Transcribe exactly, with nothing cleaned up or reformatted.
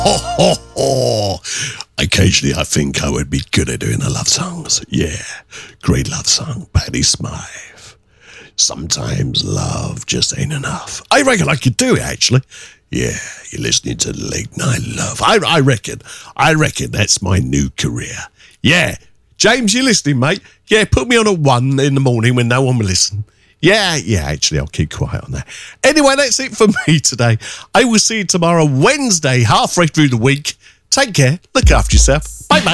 Ho, ho, ho. Occasionally I think I would be good at doing the love songs. Yeah, great love song, Patti Smythe. Sometimes love just ain't enough. I reckon I could do it, actually. Yeah, you're listening to Late Night Love. I, I reckon, I reckon that's my new career. Yeah, James, you listening, mate? Yeah, put me on at one in the morning when no one will listen. Yeah, yeah, actually, I'll keep quiet on that. Anyway, that's it for me today. I will see you tomorrow, Wednesday, halfway through the week. Take care, look after yourself. Bye-bye.